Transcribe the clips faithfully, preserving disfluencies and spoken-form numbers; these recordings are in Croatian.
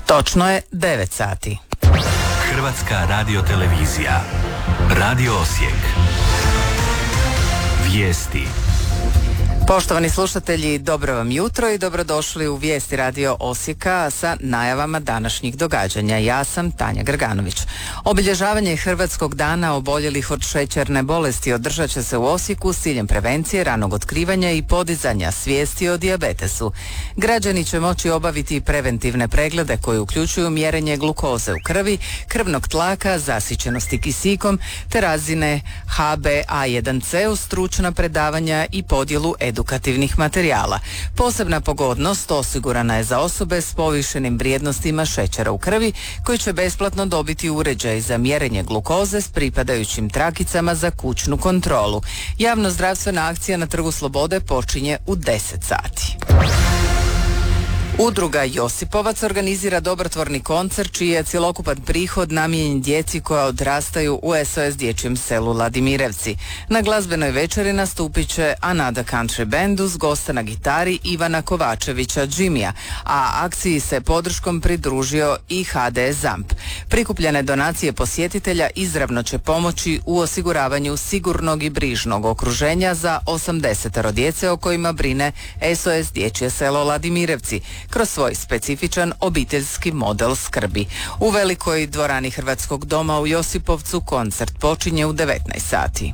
Točno je devet sati. Hrvatska radiotelevizija. Radio Osijek. Vijesti. Poštovani slušatelji, dobro vam jutro i dobrodošli u Vijesti Radio Osijeka sa najavama današnjih događanja. Ja sam Tanja Grganović. Obilježavanje Hrvatskog dana oboljelih od šećerne bolesti održat će se u Osijeku s ciljem prevencije, ranog otkrivanja i podizanja svijesti o dijabetesu. Građani će moći obaviti preventivne preglede koji uključuju mjerenje glukoze u krvi, krvnog tlaka, zasićenosti kisikom te razine H b A jedan C, stručna predavanja i podjelu edukativnih materijala. Posebna pogodnost osigurana je za osobe s povišenim vrijednostima šećera u krvi koji će besplatno dobiti uređaj za mjerenje glukoze s pripadajućim trakicama za kućnu kontrolu. Javnozdravstvena akcija na Trgu Slobode počinje u deset sati. Udruga Josipovac organizira dobrotvorni koncert čiji je cjelokupan prihod namijenjen djeci koja odrastaju u S O S dječjem selu Ladimirevci. Na glazbenoj večeri nastupit će Another Country Band uz gosta na gitari Ivana Kovačevića Džimija, a akciji se podrškom pridružio i H D ZAMP. Prikupljene donacije posjetitelja izravno će pomoći u osiguravanju sigurnog i brižnog okruženja za osamdeset djece o kojima brine S O S dječje selo Ladimirevci kroz svoj specifičan obiteljski model skrbi. U velikoj dvorani Hrvatskog doma u Josipovcu koncert počinje u devetnaest sati.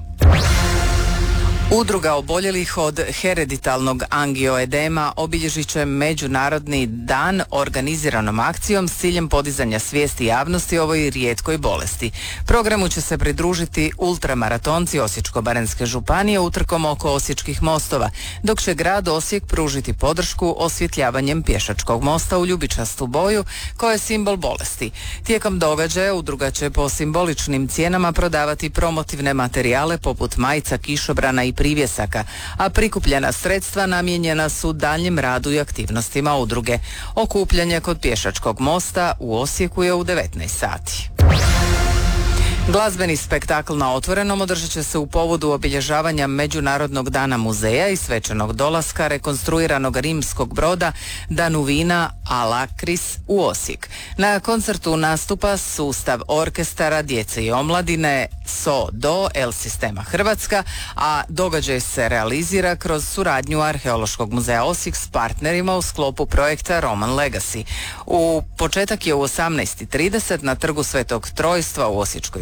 Udruga oboljelih od hereditalnog angioedema obilježit će Međunarodni dan organiziranom akcijom s ciljem podizanja svijesti javnosti o ovoj rijetkoj bolesti. Programu će se pridružiti ultramaratonci Osječko-baranjske županije utrkom oko Osječkih mostova, dok će grad Osijek pružiti podršku osvjetljavanjem pješačkog mosta u ljubičastu boju koja je simbol bolesti. Tijekom događaja udruga će po simboličnim cijenama prodavati promotivne materijale poput majica, kišobrana i privjesaka, a prikupljena sredstva namijenjena su daljnjem radu i aktivnostima udruge. Okupljanje kod pješačkog mosta u Osijeku je u devetnaest sati. Glazbeni spektakl na otvorenom održat će se u povodu obilježavanja Međunarodnog dana muzeja i svečanog dolaska rekonstruiranog rimskog broda Danuvina Alakris u Osijek. Na koncertu nastupa sustav orkestara djece i omladine So Do El Sistema Hrvatska, a događaj se realizira kroz suradnju Arheološkog muzeja Osijek s partnerima u sklopu projekta Roman Legacy. U početak je u osamnaest i trideset na Trgu Svetog Trojstva u Osječkoj